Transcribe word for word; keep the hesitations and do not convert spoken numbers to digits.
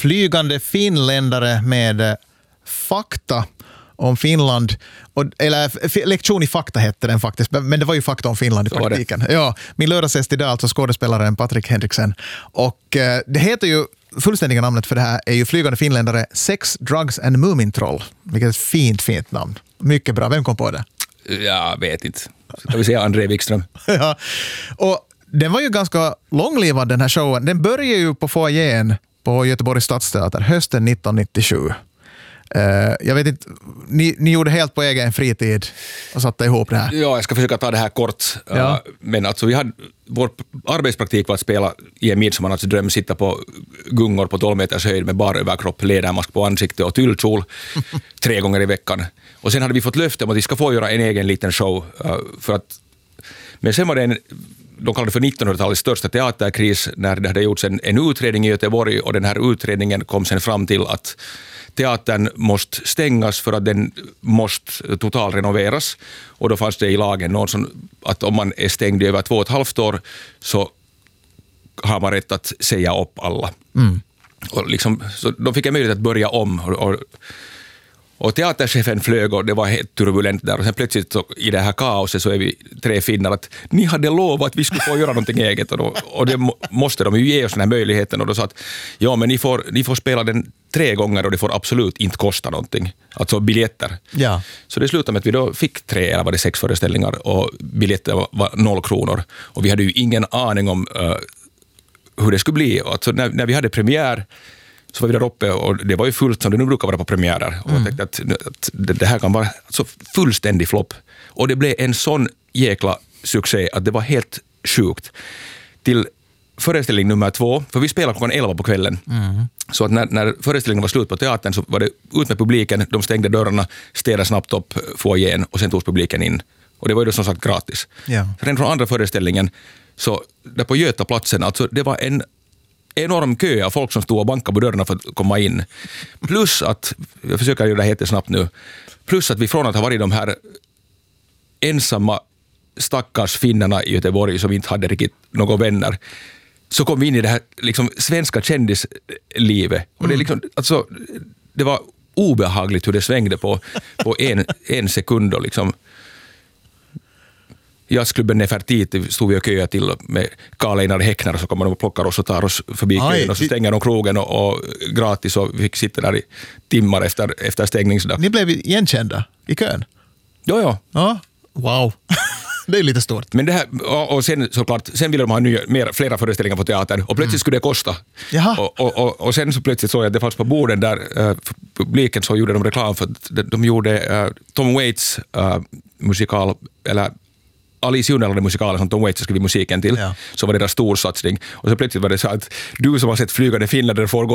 flygande finländare med eh, fakta om Finland. Och, eller f- lektion i fakta hette den faktiskt, men det var ju fakta om Finland i praktiken. Ja, min lördagsgäst idag, alltså skådespelaren Patrik Henriksen. Och eh, det heter ju, fullständiga namnet för det här är ju flygande finländare Sex, Drugs and Mumintroll. Vilket är ett fint, fint namn. Mycket bra. Vem kom på det? Jag vet inte. Ska vi säga André Wikström? Ja, och den var ju ganska långlivad den här showen. Den började ju på foajén på Göteborgs stadsteater hösten nittonhundranittiosju. Uh, jag vet inte, ni, ni gjorde helt på egen fritid och satte ihop det här. Ja, jag ska försöka ta det här kort. Ja. Uh, men alltså vi hade, vår arbetspraktik var att spela i en midsommarnatts dröm, sitta på gungor på tolv meters höjd med bara överkropp, lädermask på ansikte och tyllkjol tre gånger i veckan. Och sen hade vi fått löfte om att vi ska få göra en egen liten show. Uh, för att, men sen var det en, de kallade det för nittonhundratalets största teaterkris när det hade gjorts en, en utredning i Göteborg, och den här utredningen kom sen fram till att teatern måste stängas för att den måste totalrenoveras, och då fanns det i lagen någon som, att om man är stängd i över två och ett halvt år så har man rätt att säga upp alla. Mm. Och liksom, så de fick en möjlighet att börja om, och, och, och teaterchefen flög och det var helt turbulent där, och sen plötsligt så, i det här kaoset så är vi tre finnar att ni hade lovat att vi skulle få göra någonting eget, och, då, och det må, måste de ju ge oss den här möjligheten, och då sa att ja, men ni får, ni får spela den tre gånger och det får absolut inte kosta någonting, alltså biljetter. Ja. Så det slutade med att vi då fick tre eller var det sex föreställningar, och biljetter var, var noll kronor, och vi hade ju ingen aning om uh, hur det skulle bli. Alltså när, när vi hade premiär så var vi där uppe, och det var ju fullt som det nu brukar vara på premiärer. Och jag tänkte att, att det här kan vara så fullständig flopp. Och det blev en sån jäkla succé att det var helt sjukt. Till föreställning nummer två, för vi spelade klockan elva på kvällen. Mm. Så att när, när föreställningen var slut på teatern så var det ut med publiken, de stängde dörrarna, städade snabbt upp foajén och sen tog publiken in. Och det var ju då som sagt gratis. Ja. Redan från andra föreställningen, så där på Götaplatsen, alltså det var en enorm kö av folk som stod och bankade på dörrarna för att komma in. Plus att, jag försöker göra det här snabbt nu, plus att vi från att ha varit de här ensamma stackars finnarna i Göteborg som inte hade riktigt några vänner, så kom vi in i det här liksom svenska kändislivet. Och det, liksom, alltså, det var obehagligt hur det svängde på, på en, en sekund. Och liksom, jazzklubben Nefertiti stod vi och köade till med Karl-Einar Häckner, så kommer de och plockar oss och tar oss förbi kön, och så stänger de krogen och, och gratis, och vi fick sitta där i timmar efter, efter stängningsdag. Ni blev igenkända i kön? Ja, ja. Ja, wow. Det är lite stort. Men det här, och sen såklart, sen ville de ha nya, mer, flera föreställningar på teatern, och plötsligt mm. skulle det kosta. Och, och, och, och sen så plötsligt såg jag att det fanns på borden där, uh, publiken, så gjorde de reklam för att de, de gjorde uh, Tom Waits uh, musikal, eller Alice i Underlandet musikalen som Tom Waits skrev musiken till, ja. Så var det deras storsatsning. Och så plötsligt var det så att du som har sett flygande finländare får gå